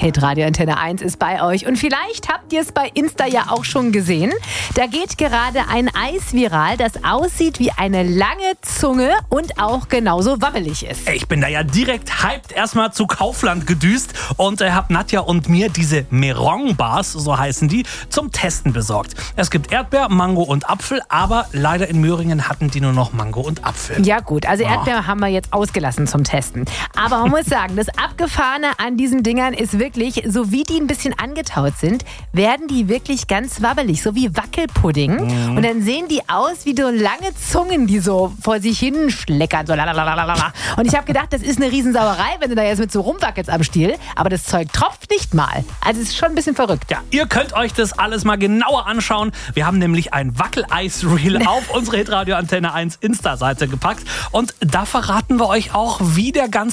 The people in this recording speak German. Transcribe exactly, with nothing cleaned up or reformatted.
Hitradio Antenne eins ist bei euch. Und vielleicht habt ihr es bei Insta ja auch schon gesehen. Da geht gerade ein Eis viral, das aussieht wie eine lange Zunge und auch genauso wabbelig ist. Ich bin da ja direkt hyped erstmal zu Kaufland gedüst und äh, hab Nadja und mir diese Meron-Bars, so heißen die, zum Testen besorgt. Es gibt Erdbeer, Mango und Apfel, aber leider in Möhringen hatten die nur noch Mango und Apfel. Ja gut, also Erdbeer oh. haben wir jetzt ausgelassen zum Testen. Aber man muss sagen, das Abgefahrene an diesen Dingern ist wirklich, so wie die ein bisschen angetaut sind, werden die wirklich ganz wabbelig, so wie Wackelpudding. Mhm. Und dann sehen die aus wie so lange Zungen, die so vor sich hin schleckern. So lalalala. Und ich habe gedacht, das ist eine Riesensauerei, wenn du da jetzt mit so rumwackelst am Stiel. Aber das Zeug tropft nicht mal. Also es ist schon ein bisschen verrückt. Ja, ihr könnt euch das alles mal genauer anschauen. Wir haben nämlich ein Wackeleis-Reel auf unsere Hitradio Antenne eins Insta-Seite gepackt. Und da verraten wir euch auch, wie der ganze